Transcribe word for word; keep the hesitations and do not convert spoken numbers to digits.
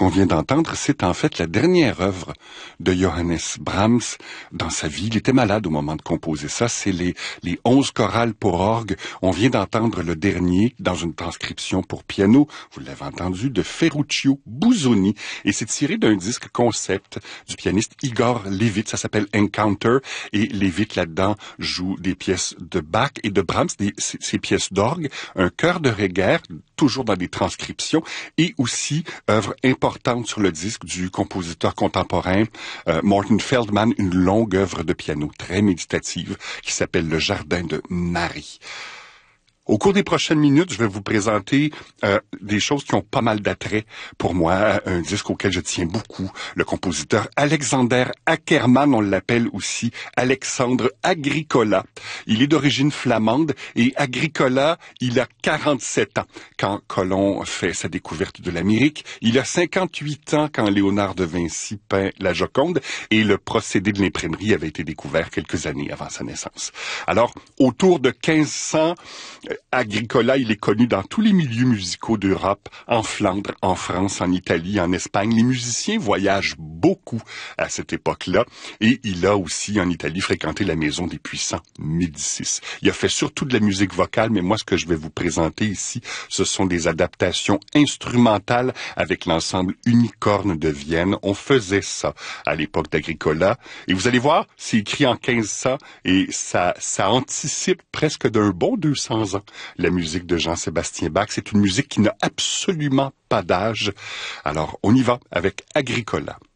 qu'on vient d'entendre, c'est en fait la dernière œuvre de Johannes Brahms dans sa vie. Il était malade au moment de composer ça. C'est les, les onze chorales pour orgue. On vient d'entendre le dernier dans une transcription pour piano, vous l'avez entendu, de Ferruccio Busoni. Et c'est tiré d'un disque concept du pianiste Igor Levit. Ça s'appelle Encounter. Et Levit, là-dedans, joue des pièces de Bach et de Brahms, des, ces, ces pièces d'orgue, un chœur de Reger, toujours dans des transcriptions, et aussi œuvre importante sur le disque du compositeur contemporain euh, Morton Feldman, une longue œuvre de piano très méditative qui s'appelle Le Jardin de Marie. Au cours des prochaines minutes, je vais vous présenter euh, des choses qui ont pas mal d'attrait pour moi. Un disque auquel je tiens beaucoup. Le compositeur Alexander Ackermann, on l'appelle aussi Alexandre Agricola. Il est d'origine flamande et Agricola, il a quarante-sept ans quand Colomb fait sa découverte de l'Amérique. Il a cinquante-huit ans quand Léonard de Vinci peint la Joconde et le procédé de l'imprimerie avait été découvert quelques années avant sa naissance. Alors, autour de quinze cents, Agricola, il est connu dans tous les milieux musicaux d'Europe, en Flandre, en France, en Italie, en Espagne. Les musiciens voyagent beaucoup à cette époque-là et il a aussi en Italie fréquenté la maison des puissants Médicis. Il a fait surtout de la musique vocale, mais moi ce que je vais vous présenter ici, ce sont des adaptations instrumentales avec l'ensemble Unicorne de Vienne. On faisait ça à l'époque d'Agricola et vous allez voir, c'est écrit en quinze cents et ça, ça anticipe presque d'un bon deux cents ans la musique de Jean-Sébastien Bach. C'est une musique qui n'a absolument pas d'âge. Alors, on y va avec Agricola.